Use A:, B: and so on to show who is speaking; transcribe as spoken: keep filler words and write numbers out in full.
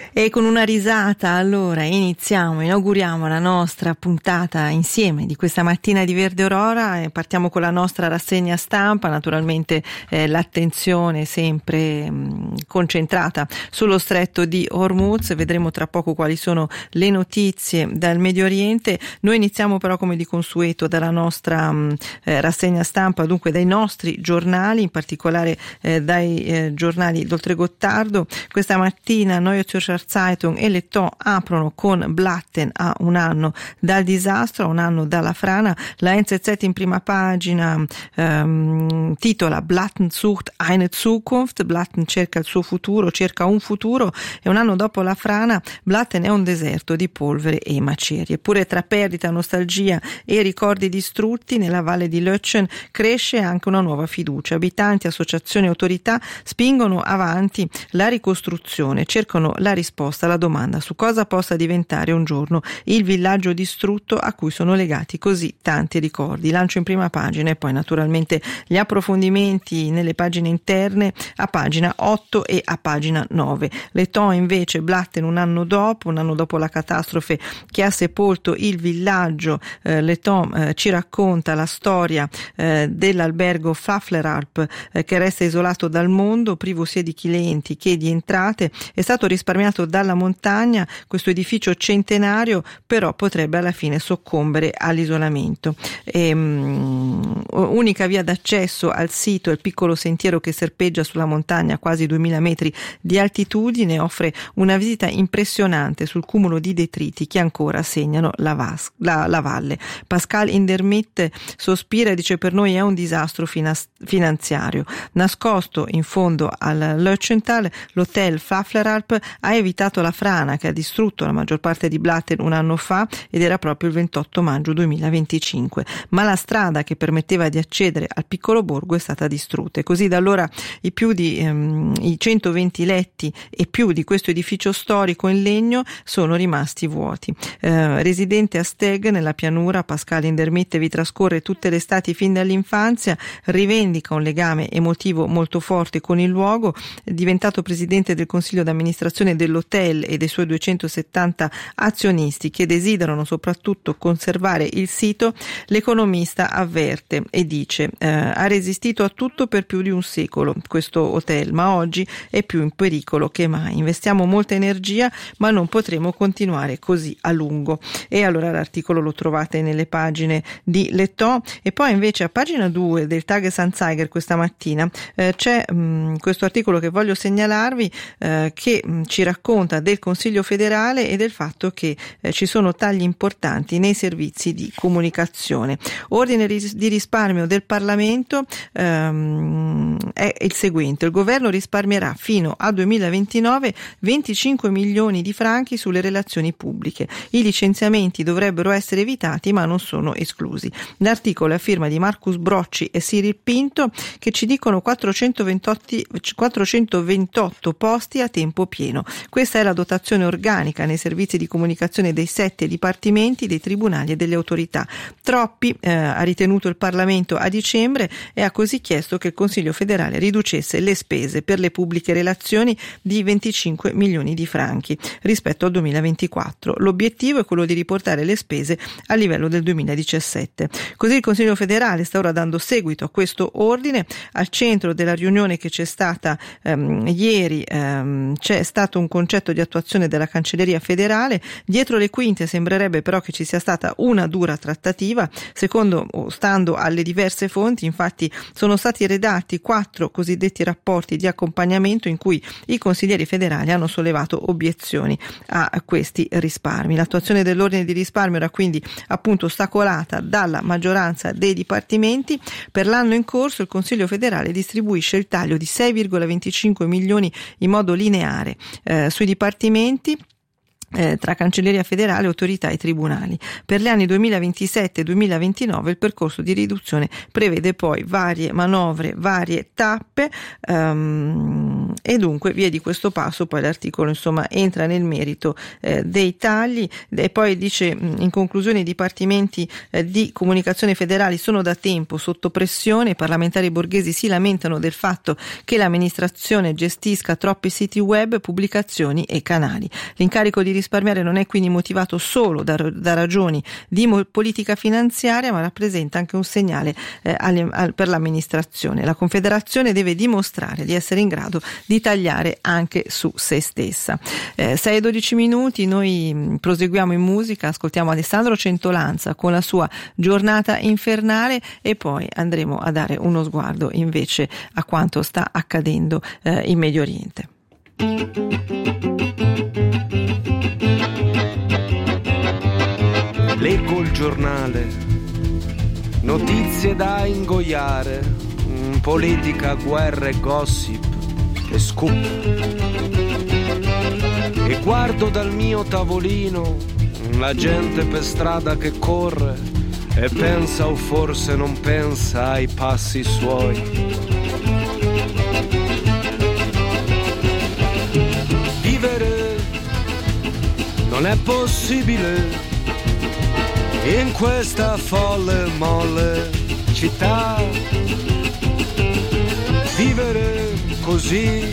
A: E con una risata allora iniziamo, inauguriamo la nostra puntata insieme di questa mattina di Verde Aurora e partiamo con la nostra rassegna stampa, naturalmente eh, l'attenzione sempre mh, concentrata sullo stretto di Hormuz. Vedremo tra poco quali sono le notizie dal Medio Oriente. Noi iniziamo però come di consueto dalla nostra mh, eh, rassegna stampa, dunque dai nostri giornali, in particolare eh, dai eh, giornali d'Oltregottardo. Questa mattina Neue Zürcher Zeitung e Le Temps aprono con Blatten a un anno dal disastro, a un anno dalla frana. La N Z Z in prima pagina ehm, titola Blatten sucht eine Zukunft, Blatten cerca il suo futuro, cerca un futuro, e un anno dopo la frana Blatten è un deserto di polvere e macerie. Eppure tra perdita, nostalgia e ricordi distrutti nella valle di Lötschen cresce anche una nuova fiducia. Abitanti, associazioni e autorità spingono avanti la ricostruzione, cercano la risposta alla domanda su cosa possa diventare un giorno il villaggio distrutto a cui sono legati così tanti ricordi. Lancio in prima pagina e poi naturalmente gli approfondimenti nelle pagine interne a pagina otto e a pagina nove. Le Temps invece, Blatten un anno dopo, un anno dopo la catastrofe che ha sepolto il villaggio. eh, Le Temps eh, ci racconta la storia eh, dell'albergo Pfafferalp eh, che resta isolato dal mondo, privo sia di clienti che di entrate. È stato risparmiato dalla montagna, questo edificio centenario però potrebbe alla fine soccombere all'isolamento. E, um, unica via d'accesso al sito è il piccolo sentiero che serpeggia sulla montagna a quasi duemila metri di altitudine, offre una visita impressionante sul cumulo di detriti che ancora segnano la, vas- la, la valle. Pascal Indermitt sospira e dice: per noi è un disastro finas- finanziario. Nascosto in fondo al Lötschental, l'hotel Pfafferalp ha evitato la frana che ha distrutto la maggior parte di Blatten un anno fa, ed era proprio il ventotto maggio duemilaventicinque, ma la strada che permetteva di accedere al piccolo borgo è stata distrutta, e così da allora i più di ehm, i centoventi letti e più di questo edificio storico in legno sono rimasti vuoti. Eh, residente a Steg nella pianura, Pascal Indermitt vi trascorre tutte le estati fin dall'infanzia, rivendica un legame emotivo molto forte con il luogo. Diventato presidente del consiglio d'amministrazione dell'hotel e dei suoi duecentosettanta azionisti che desiderano soprattutto conservare il sito, l'economista avverte e dice eh, ha resistito a tutto per più di un secolo questo hotel, ma oggi è più in pericolo che mai. Investiamo molta energia ma non potremo continuare così a lungo. E allora l'articolo lo trovate nelle pagine di Le Temps. E poi invece a pagina due del Tages-Anzeiger questa mattina eh, c'è mh, questo articolo che voglio segnalarvi eh, che mh, ci racconta del Consiglio federale e del fatto che eh, ci sono tagli importanti nei servizi di comunicazione. Ordine ris- di risparmio del Parlamento ehm, è il seguente: il governo risparmierà fino a duemilaventinove venticinque milioni di franchi sulle relazioni pubbliche. I licenziamenti dovrebbero essere evitati ma non sono esclusi. L'articolo è a firma di Marcus Brocci e Cyril Pinto, che ci dicono quattrocentoventotto posti a tempo pieno. Questa è la dotazione organica nei servizi di comunicazione dei sette dipartimenti, dei tribunali e delle autorità. Troppi, eh, ha ritenuto il Parlamento a dicembre, e ha così chiesto che il Consiglio federale riducesse le spese per le pubbliche relazioni di venticinque milioni di franchi rispetto al duemilaventiquattro. L'obiettivo è quello di riportare le spese a livello del duemiladiciassette. Così il Consiglio federale sta ora dando seguito a questo ordine. Al centro della riunione che c'è stata ehm, ieri ehm, c'è stato un concetto di attuazione della Cancelleria federale. Dietro le quinte sembrerebbe però che ci sia stata una dura trattativa. Secondo o stando alle diverse fonti, infatti, sono stati redatti quattro cosiddetti rapporti di accompagnamento in cui i consiglieri federali hanno sollevato obiezioni a questi risparmi. L'attuazione dell'ordine di risparmio era quindi appunto ostacolata dalla maggioranza dei dipartimenti. Per l'anno in corso il Consiglio federale distribuisce il taglio di sei virgola venticinque milioni in modo lineare eh, sui dipartimenti, Eh, tra Cancelleria federale, autorità e tribunali. Per gli anni duemilaventisette duemilaventinove il percorso di riduzione prevede poi varie manovre, varie tappe, um, e dunque via di questo passo poi l'articolo insomma entra nel merito eh, dei tagli e poi dice in conclusione: i dipartimenti eh, di comunicazione federali sono da tempo sotto pressione, i parlamentari borghesi si lamentano del fatto che l'amministrazione gestisca troppi siti web, pubblicazioni e canali. L'incarico di risparmiare non è quindi motivato solo da, da ragioni di mo- politica finanziaria, ma rappresenta anche un segnale eh, alle, al, per l'amministrazione. La Confederazione deve dimostrare di essere in grado di tagliare anche su se stessa. Eh, sei e dodici minuti, noi mh, proseguiamo in musica, ascoltiamo Alessandro Centolanza con la sua Giornata infernale e poi andremo a dare uno sguardo invece a quanto sta accadendo eh, in Medio Oriente.
B: Leggo il giornale, notizie da ingoiare, politica, guerra e gossip e scoop. E guardo dal mio tavolino la gente per strada che corre e pensa o forse non pensa ai passi suoi. Vivere non è possibile in questa folle molle città, vivere così